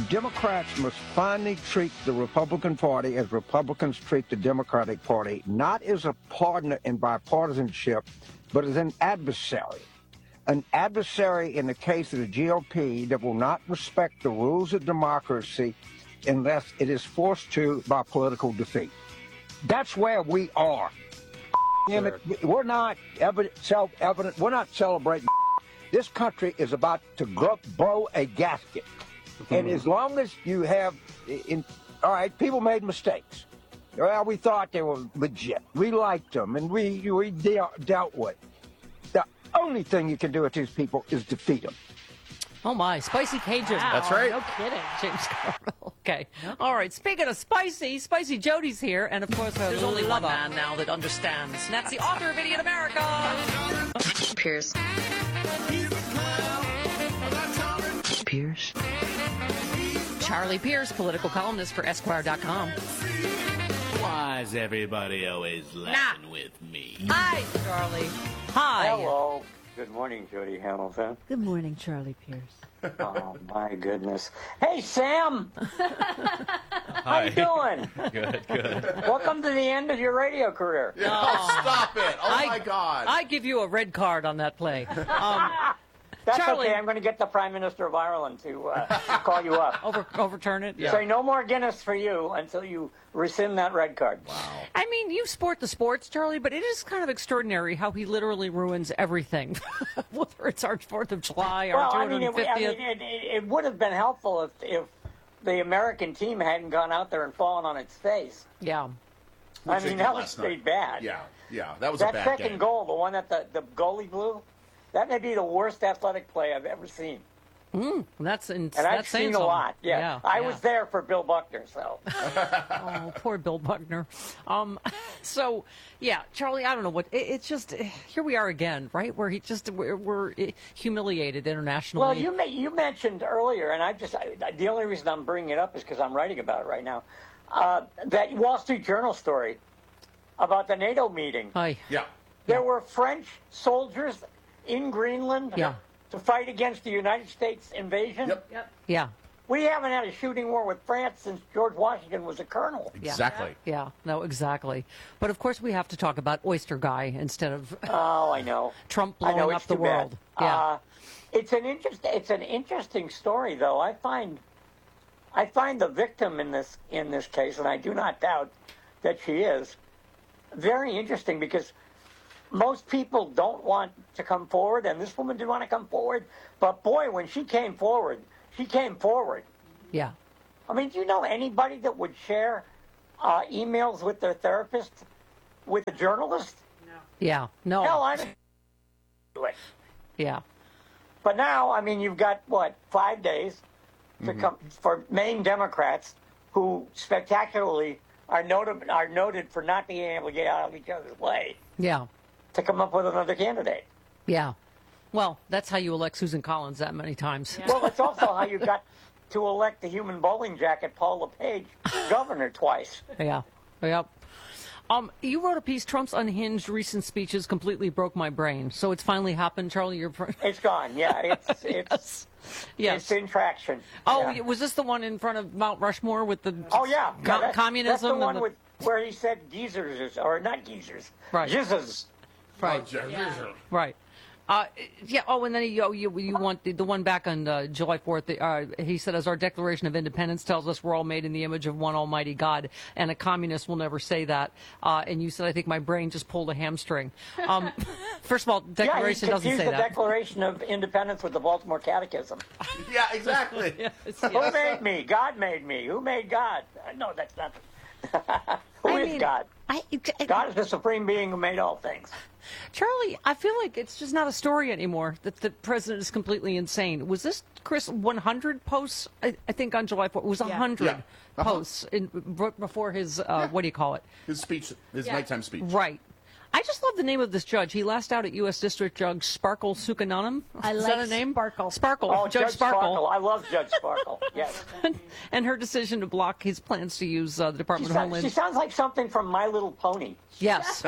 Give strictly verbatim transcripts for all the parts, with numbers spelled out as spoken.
Democrats must finally treat the Republican Party as Republicans treat the Democratic Party, not as a partner in bipartisanship, but as an adversary. An adversary in the case of the G O P that will not respect the rules of democracy unless it is forced to by political defeat. That's where we are. Damn it, we're not evident, self-evident. We're not celebrating. This country is about to blow a gasket. And as long as you have, in, all right, people made mistakes. Well, we thought they were legit. We liked them, and we we de- dealt with. The only thing you can do with these people is defeat them. Oh, my. Spicy Cajun. Wow, that's right. No kidding, James Carville. Okay. All right. Speaking of spicy, Spicy Jody's here. And, of course, there's only one man now that understands. And that's the author of Idiot America. Pierce. Pierce. Charlie Pierce, political columnist for Esquire dot com. Why's everybody always laughing nah. with me? Hi, Charlie. Hi. Hello. Good morning, Jody Hamilton. Good morning, Charlie Pierce. Oh, my goodness. Hey, Sam. How you doing? Good, good. Welcome to the end of your radio career. Oh, stop it. Oh, I, my God. I give you a red card on that play. Um, That's Charlie. okay. I'm going to get the Prime Minister of Ireland to uh, call you up. Over, overturn it? Yeah. Say no more Guinness for you until you rescind that red card. Wow. I mean, you sport the sports, Charlie, but it is kind of extraordinary how he literally ruins everything, whether it's our fourth of July or well, two I hundred mean, it, fiftieth. I mean it, it, it would have been helpful if, if the American team hadn't gone out there and fallen on its face. Yeah. I Which they mean, did that was last pretty night. bad. Yeah, yeah, that was that a bad second game. goal, the one that the, the goalie blew, that may be the worst athletic play I've ever seen. Mm, that's in, And that's I've seen a something. lot. Yeah, yeah I yeah. was there for Bill Buckner, so. Oh, poor Bill Buckner. Um, so, yeah, Charlie, I don't know what it, it's just. Here we are again, right? Where he just we're, we're humiliated internationally. Well, you may, you mentioned earlier, and I just I, the only reason I'm bringing it up is because I'm writing about it right now. Uh, that Wall Street Journal story about the NATO meeting. Hi. Yeah. There were French soldiers in Greenland Yeah. to fight against the United States invasion. Yep. Yep. Yeah. We haven't had a shooting war with France since George Washington was a colonel. Exactly. Yeah. No, exactly. But of course, we have to talk about Oyster Guy instead of Oh, I know. Trump I blowing know, up it's the too bad. world. Yeah. Uh, it's an interest. It's an interesting story, though. I find, I find the victim in this in this case, and I do not doubt that she is, very interesting because most people don't want to come forward, and this woman didn't want to come forward. But boy, when she came forward, she came forward. Yeah. I mean, do you know anybody that would share uh, emails with their therapist with a journalist? Yeah. No. Hell, I didn't do it. Yeah. But now, I mean, you've got, what, five days to Mm-hmm. come for Maine Democrats who spectacularly are noted, are noted for not being able to get out of each other's way Yeah. to come up with another candidate. Yeah. Well, that's how you elect Susan Collins that many times. Well, it's also how you got to elect the human bowling jacket, Paul LePage, governor twice. Yeah. Yep. Um, you wrote a piece, Trump's unhinged recent speeches completely broke my brain. So it's finally happened, Charlie? You're... It's gone, yeah. It's, it's, yes. Yes. it's in traction. Oh, yeah. was this the one in front of Mount Rushmore with the Oh, yeah. co- yeah that, communism? That's the and one the... with, where he said geezers, or not geezers, Right. jizzes. Right. Oh, Right. Uh, yeah. Oh, and then he, oh, you, you want the, the one back on uh, July fourth. Uh, he said, as our Declaration of Independence tells us, we're all made in the image of one Almighty God, and a communist will never say that. Uh, and you said, I think my brain just pulled a hamstring. Um, first of all, Declaration yeah, doesn't say the that. Declaration of Independence with the Baltimore Catechism. Yeah, exactly. Yes, Who yes. made me? God made me. Who made God? Uh, No, that's not. Who I is mean, God? I, I, God is the supreme being who made all things. Charlie, I feel like it's just not a story anymore that the president is completely insane. Was this, Chris, one hundred posts, I, I think, on July fourth? It was one hundred Yeah. Uh-huh. posts in, b- before his, uh, what do you call it? His speech, his Yeah. nighttime speech. Right. I just love the name of this judge. He last out at U S District Judge Sparkle Sukananam. I Is like that a name? Sparkle. Sparkle. Oh, Judge, Judge Sparkle. I love Judge Sparkle. Yes. And her decision to block his plans to use uh, the She, Department of sounds, Homeland. she sounds like something from My Little Pony. Yes.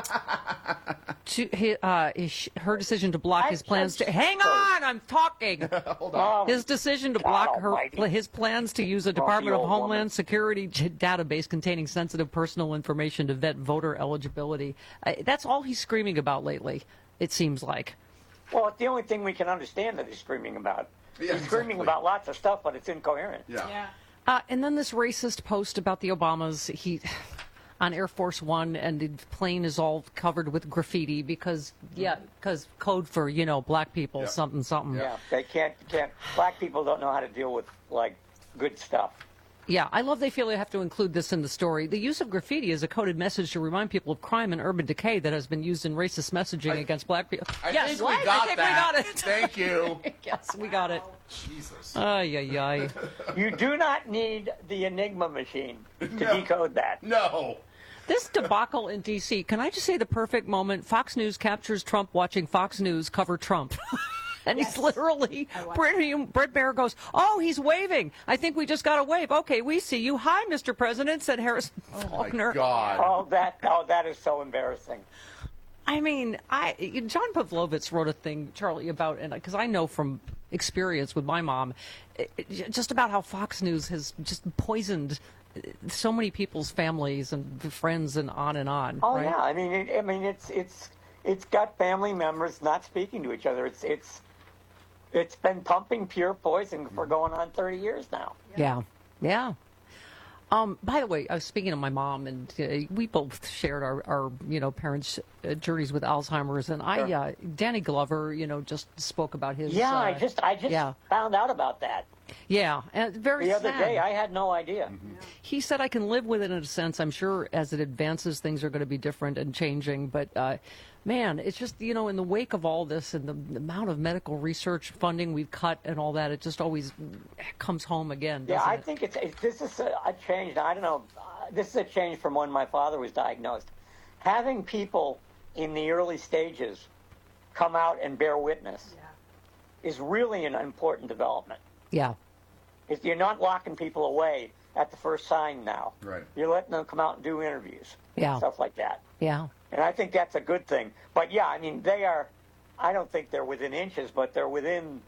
to, he, uh, his, her decision to block I- his plans to. I- Hang on, I'm talking. Hold on. Oh, His decision to God block her almighty. his plans to use a Grumpy Department of old Homeland woman. Security j- database containing sensitive personal information to vet voter eligibility. Uh, that's all he's screaming about lately, it seems like. Well, it's the only thing we can understand that he's screaming about. Yeah, he's screaming exactly. about lots of stuff, but it's incoherent. Yeah. Uh, and then this racist post about the Obamas, he on Air Force One, and the plane is all covered with graffiti because, yeah, because code for, you know, black people, Yeah. something, something. Yeah, they can't, can't. Black people don't know how to deal with like good stuff. Yeah, I love they feel they have to include this in the story. The use of graffiti is a coded message to remind people of crime and urban decay that has been used in racist messaging I- against black people. I yes, think we right? got I think that. we got it. Thank you. Yes, we got it. Jesus. Ay, ay, ay. You do not need the Enigma machine to No. decode that. No. This debacle in D C, can I just say the perfect moment? Fox News captures Trump watching Fox News cover Trump. And he's literally, Brett, Brett Baer goes, oh, he's waving. I think we just got a wave. Okay, we see you. Hi, Mister President, said Harrison My Faulkner. God. Oh, that oh, that is so embarrassing. I mean, I John Pavlovitz wrote a thing, Charlie, about, and because I know from experience with my mom, it, it- just about how Fox News has just poisoned so many people's families and friends and on and on. Oh right? yeah, I mean, it, I mean, it's it's it's got family members not speaking to each other. It's it's it's been pumping pure poison for going on thirty years now. Yeah, yeah. Um, by the way, I was speaking to my mom, and uh, we both shared our, our you know, parents' uh, journeys with Alzheimer's. And I, Sure. uh, Danny Glover, you know, just spoke about his. Yeah, uh, I just I just yeah. found out about that yeah, and very the other sad. day. I had no idea. He said, I can live with it in a sense. I'm sure as it advances, things are going to be different and changing. But, uh, man, it's just, you know, in the wake of all this and the, the amount of medical research funding we've cut and all that, it just always comes home again. Yeah, doesn't I it? think it's, it's this is a, a change. Now, I don't know. Uh, this is a change from when my father was diagnosed. Having people in the early stages come out and bear witness is really an important development. Yeah. Is you're not locking people away at the first sign now. Right. You're letting them come out and do interviews. Yeah. Stuff like that. Yeah. And I think that's a good thing. But yeah, I mean, they are, I don't think they're within inches, but they're within,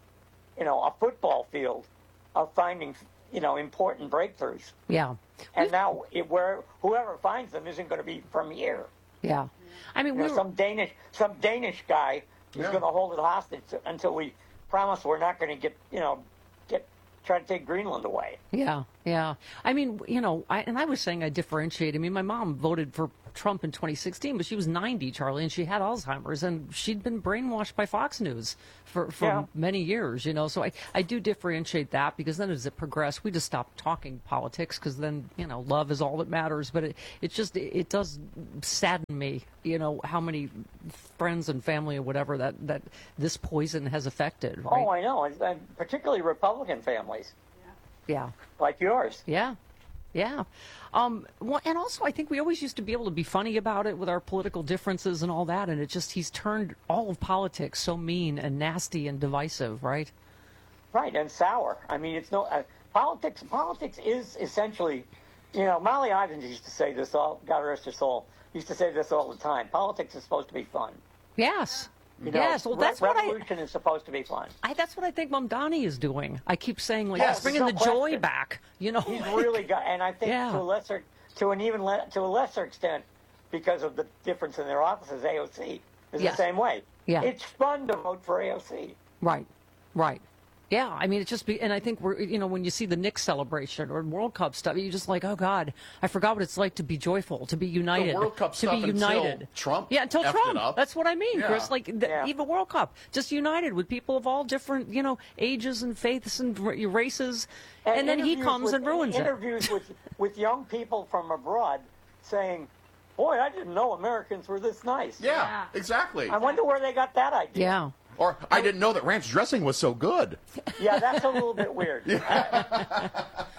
you know, a football field of finding, you know, important breakthroughs. Yeah. And now, it, where whoever finds them isn't going to be from here. Yeah. I mean, You we know, were, some Danish, some Danish guy is Yeah. going to hold it hostage until we promise we're not going to get, you know, get try to take Greenland away. yeah, yeah. I mean, you know, I, and I was saying I differentiate. I mean, my mom voted for Trump in twenty sixteen, but she was ninety, Charlie, and she had Alzheimer's, and she'd been brainwashed by Fox News for, for Yeah. many years, you know. So I, I do differentiate that because then as it progressed, we just stopped talking politics because then, you know, love is all that matters. But it, it just, it, it does sadden me, you know, how many friends and family or whatever that, that this poison has affected, right? Oh, I know, and, and particularly Republican families yeah. like yours. Yeah, yeah. Um, well, and also, I think we always used to be able to be funny about it with our political differences and all that, and it just, he's turned all of politics so mean and nasty and divisive, right? Right, and sour. I mean, it's no uh, politics. Politics is essentially, you know, Molly Ivins used to say this all. God rest her soul. Used to say this all the time. Politics is supposed to be fun. Yes. You know, yes, well, that's re- what I, revolution is supposed to be fun. I, that's what I think Mom Donnie is doing. I keep saying, like, Yes, it's bringing no the joy question. back, you know? He's like- really got, and I think Yeah. to a lesser, to an even le- to a lesser extent, because of the difference in their offices, A O C is Yes. the same way. Yeah. It's fun to vote for A O C. Right, right. Yeah, I mean, it's just, be, and I think we're, you know, when you see the Knicks celebration or World Cup stuff, you're just like, oh God, I forgot what it's like to be joyful, to be united, World Cup to stuff be until united. Trump yeah, until effed Trump. it up. That's what I mean, Yeah. Chris. Like the, Yeah. even World Cup, just united with people of all different, you know, ages and faiths and r- races, and, then he interviews comes with, and ruins it. interviews with with young people from abroad saying, "Boy, I didn't know Americans were this nice." Yeah, exactly. I wonder where they got that idea. Yeah. Or I didn't know that ranch dressing was so good. Yeah, that's a little bit weird.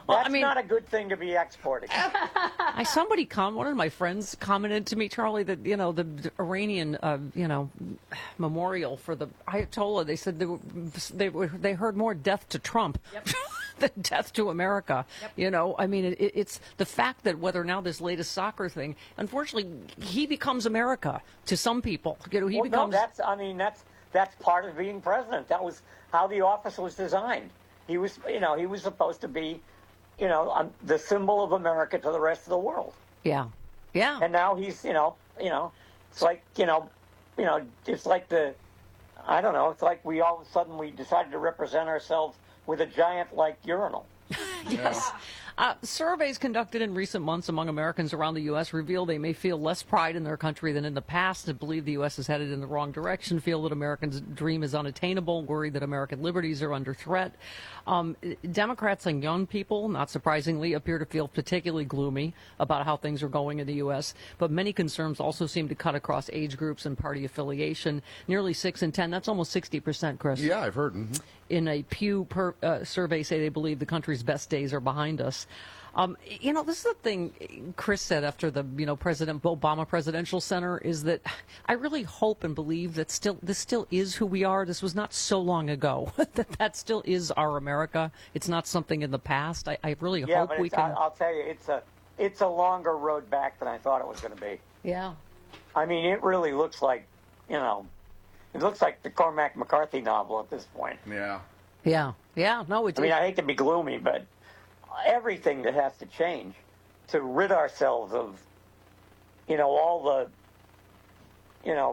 Well, That's I mean, not a good thing to be exporting. I, somebody com- one of my friends commented to me, Charlie, that you know the, the Iranian, uh, you know, memorial for the Ayatollah. They said they were, they were, they heard more death to Trump Yep. than death to America. Yep. You know, I mean, it, it's the fact that whether now this latest soccer thing, unfortunately, he becomes America to some people. You know, he well, becomes. no, that's I mean that's that's part of being president. That was how the office was designed. He was, you know, he was supposed to be, you know, um, the symbol of America to the rest of the world. yeah, yeah. And now he's, you know, you know, it's like, you know, you know, it's like the, I don't know, it's like we all of a sudden we decided to represent ourselves with a giant like urinal. Yes. Uh, surveys conducted in recent months among Americans around the U S reveal they may feel less pride in their country than in the past, and believe the U S is headed in the wrong direction, feel that Americans' dream is unattainable, worry that American liberties are under threat. Um, Democrats and young people, not surprisingly, appear to feel particularly gloomy about how things are going in the U S, but many concerns also seem to cut across age groups and party affiliation. Nearly six in ten, that's almost sixty percent, Chris. Yeah, I've heard. Mm-hmm. In a Pew per, uh, survey, say they believe the country's best days are behind us. Um, you know, this is the thing Chris said after the, you know, President Obama Presidential Center, is that I really hope and believe that still this still is who we are. This was not so long ago that that still is our America. It's not something in the past. I, I really Yeah, hope but we it's, can. I, I'll tell you, it's a it's a longer road back than I thought it was going to be. Yeah. I mean, it really looks like, you know, it looks like the Cormac McCarthy novel at this point. Yeah. Yeah. Yeah. No, it I mean, I hate to be gloomy, but everything that has to change to rid ourselves of, you know, all the, you know,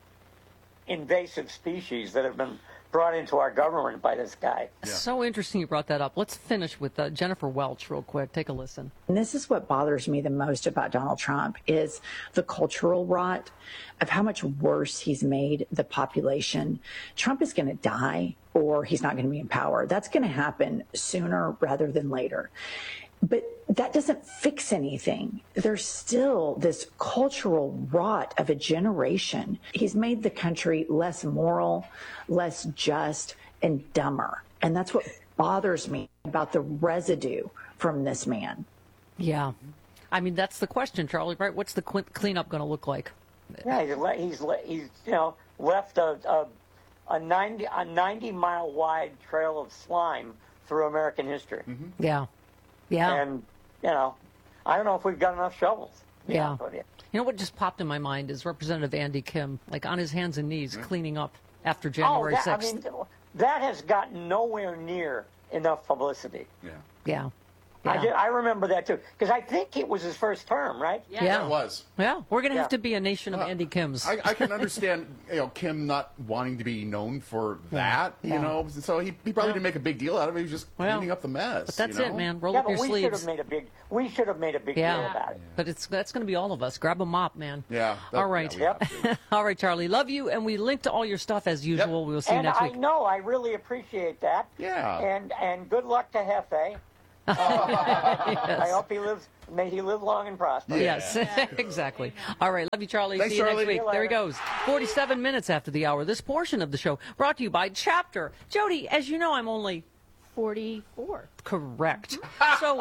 invasive species that have been brought into our government by this guy. So interesting you brought that up. Let's finish with uh, Jennifer Welch real quick. Take a listen. And this is what bothers me the most about Donald Trump is the cultural rot of how much worse he's made the population. Trump is going to die or he's not going to be in power. That's going to happen sooner rather than later. But that doesn't fix anything. There's still this cultural rot of a generation. He's made the country less moral, less just, and dumber. And that's what bothers me about the residue from this man. Yeah. I mean, that's the question, Charlie, right? What's the cl- cleanup going to look like? Yeah, he's le- he's, le- he's you know left a a, a ninety a ninety mile wide trail of slime through American history. Mm-hmm. Yeah. Yeah. And, you know, I don't know if we've got enough shovels. to be Yeah. honest with you. You know what just popped in my mind is Representative Andy Kim, like on his hands and knees, cleaning up after January oh, that, I sixth. mean, that has gotten nowhere near enough publicity. Yeah. Yeah. I, Yeah. did, I remember that, too, because I think it was his first term, right? Yeah. Yeah. It was. Yeah. We're going to Yeah. have to be a nation of Uh, Andy Kims. I, I can understand, you know, Kim not wanting to be known for that. Yeah. You know, so he, he probably didn't make a big deal out of it. He was just Well, cleaning up the mess. But that's you know? it, man. Roll Yeah, up but your we should sleeves. have made a big we should have made a big Yeah. deal about it. But it's that's going to be all of us. Grab a mop, man. Yeah. that- All right. yeah, we have to. All right, Charlie. Love you, and we link to all your stuff as usual. We'll see you And next I week. know I really appreciate that. Yeah. And and good luck to Hefe. Uh, I hope he lives. May he live long and prosper. Yes, exactly. All right. Love you, Charlie. Thanks, See you Charlie. next week. See you There he later. goes. forty-seven minutes after the hour. This portion of the show brought to you by Chapter. Jody, as you know, I'm only forty-four. correct. So,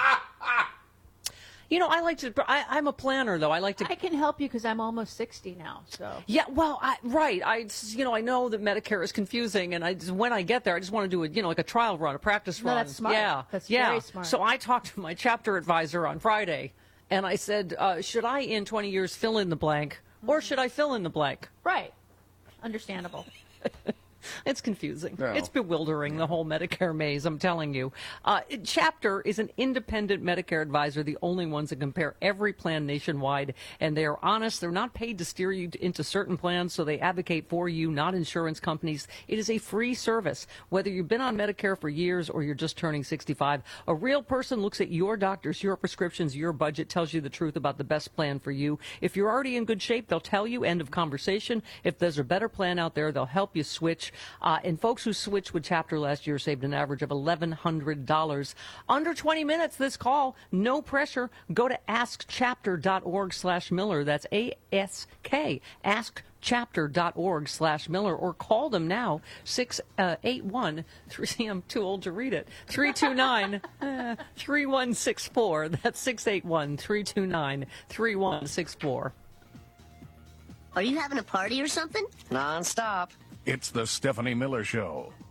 you know, I like to, I, I'm a planner, though. I like to. I can help you because I'm almost sixty now. So Yeah, well, I, right. I, you know, I know that Medicare is confusing, and I just, when I get there, I just want to do a, you know, like a trial run, a practice No, run. that's smart. Yeah, That's yeah. very smart. So I talked to my chapter advisor on Friday, and I said, uh, should I, in twenty years, fill in the blank, or should I fill in the blank? right, understandable. It's confusing. No. It's bewildering, the whole Medicare maze, I'm telling you. Uh, Chapter is an independent Medicare advisor, the only ones that compare every plan nationwide, and they are honest. They're not paid to steer you into certain plans, so they advocate for you, not insurance companies. It is a free service. Whether you've been on Medicare for years or you're just turning sixty-five, a real person looks at your doctors, your prescriptions, your budget, tells you the truth about the best plan for you. If you're already in good shape, they'll tell you, end of conversation. If there's a better plan out there, they'll help you switch. Uh, and folks who switched with Chapter last year saved an average of eleven hundred dollars. Under twenty minutes, this call, no pressure. Go to askchapter.org slash Miller. That's A S K, askchapter.org slash Miller, or call them now, six eight one, three, I'm too old to read it, three two nine, three one six four. That's six eight one, three two nine, three one six four. Are you having a party or something? Non-stop. It's the Stephanie Miller Show.